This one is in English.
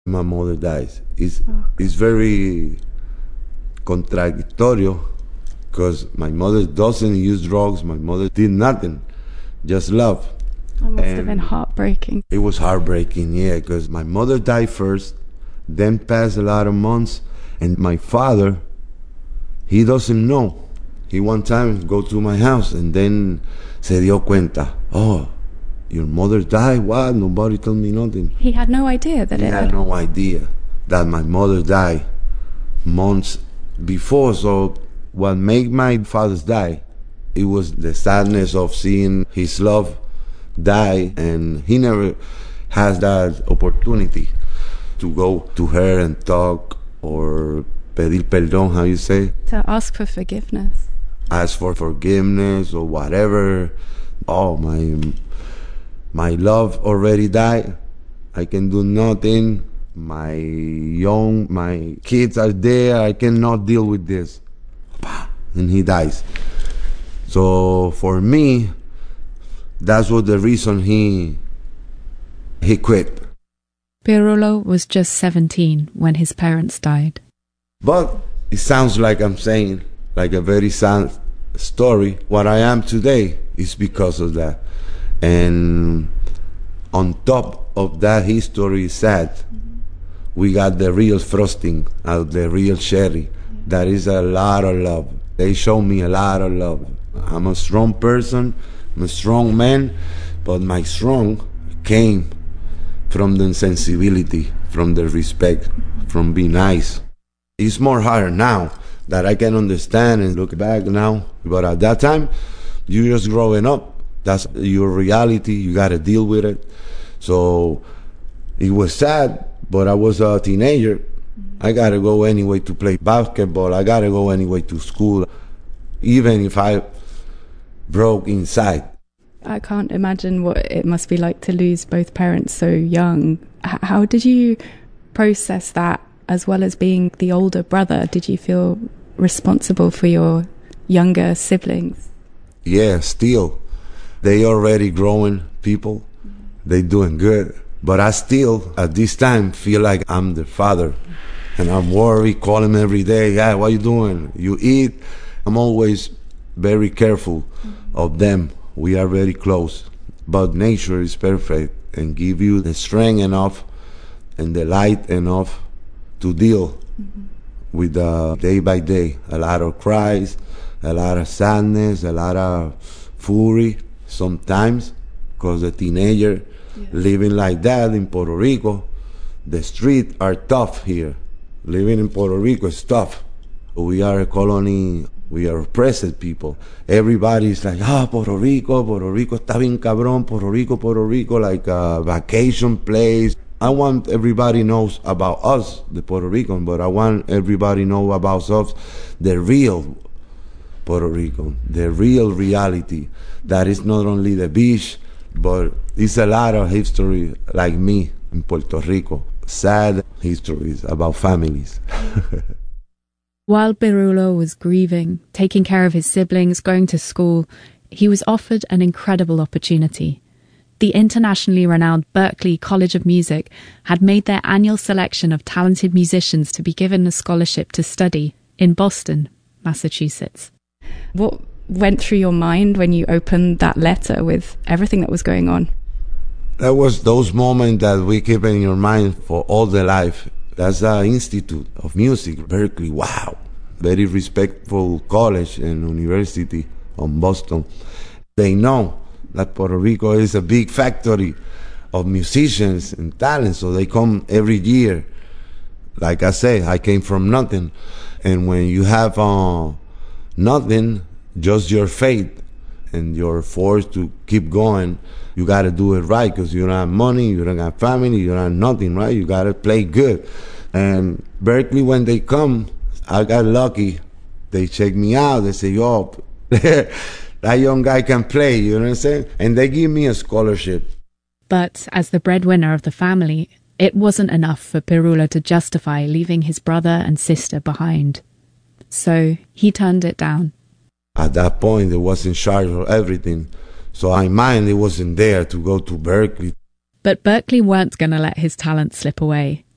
My mother dies. It's very contradictory because my mother doesn't use drugs. My mother did nothing, just love. That must have been heartbreaking. It was heartbreaking, yeah, because my mother died first, then passed a lot of months, and my father, he doesn't know. He one time go to my house and then se dio cuenta, oh, your mother died? What? Nobody told me nothing. He had no idea that He had no idea that my mother died months before. So what made my father die, it was the sadness of seeing his love die, and he never has that opportunity to go to her and talk or pedir perdón, how you say? To ask for forgiveness. Ask for forgiveness or whatever. Oh, my love already died. I can do nothing. My kids are there. I cannot deal with this. And he dies. So for me, that's what the reason he quit. Pirulo was just 17 when his parents died. But it sounds like I'm saying like a very sad story. What I am today is because of that. And on top of that history is sad, we got the real frosting out, the real cherry. That is a lot of love. They show me a lot of love. I'm a strong person, I'm a strong man, but my strong came from the sensibility, from the respect, from being nice. It's more hard now that I can understand and look back now. But at that time, you're just growing up. That's your reality. You got to deal with it. So it was sad, but I was a teenager. I got to go anyway to play basketball. I got to go anyway to school, even if I broke inside. I can't imagine what it must be like to lose both parents so young. How did you process that, as well as being the older brother? Did you feel responsible for your younger siblings? Yeah, still. They already growing people. They doing good. But I still, at this time, feel like I'm the father. And I'm worried, call him every day. Yeah, what you doing? You eat? I'm always very careful of them. We are very close. But nature is perfect and give you the strength enough and the light enough to deal with day by day. A lot of cries, a lot of sadness, a lot of fury sometimes, because the teenager living like that in Puerto Rico, the streets are tough here. Living in Puerto Rico is tough. We are a colony, we are oppressed people. Everybody is like, Puerto Rico está bien cabrón, Puerto Rico, like a vacation place. I want everybody knows about us, the Puerto Rican, but I want everybody know about us, the real Puerto Rican, the real reality. That is not only the beach, but it's a lot of history like me in Puerto Rico. Sad histories about families. While Pirulo was grieving, taking care of his siblings, going to school, he was offered an incredible opportunity. The internationally renowned Berklee College of Music had made their annual selection of talented musicians to be given a scholarship to study in Boston, Massachusetts. What went through your mind when you opened that letter with everything that was going on? That was those moments that we keep in your mind for all the life. That's the Institute of Music, Berklee. Wow. Very respectful college and university in Boston. They know that Puerto Rico is a big factory of musicians and talent, so they come every year. Like I say, I came from nothing. And when you have nothing, just your faith and your force to keep going, you got to do it right, because you don't have money, you don't have family, you don't have nothing, right? You got to play good. And Berklee, when they come, I got lucky. They check me out. They say, yo, that young guy can play, you know what I'm saying? And they give me a scholarship. But as the breadwinner of the family, it wasn't enough for Pirulo to justify leaving his brother and sister behind. So he turned it down. At that point, I was in charge of everything. So my mind, it wasn't there to go to Berklee. But Berklee weren't going to let his talent slip away.